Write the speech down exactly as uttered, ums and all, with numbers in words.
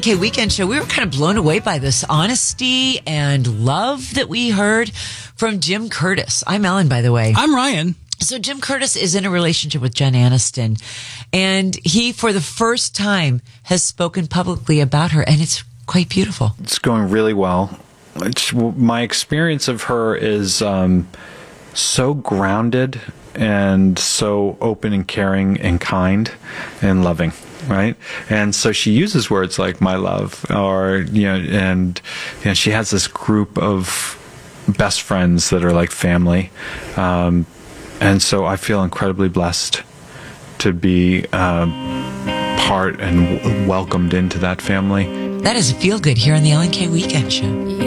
K Weekend Show. We were kind of blown away by this honesty and love that we heard from Jim Curtis. I'm Ellen, by the way. I'm Ryan. So Jim Curtis is in a relationship with Jen Aniston, and he, for the first time, has spoken publicly about her, and it's quite beautiful. It's going really well. It's, my experience of her is um, so grounded and so open and caring and kind and loving, right? And so she uses words like "my love," or you know, and you know, she has this group of best friends that are like family, um, and so I feel incredibly blessed to be uh, part and w- welcomed into that family. That is Feel Good here on the Ellen K Weekend Show.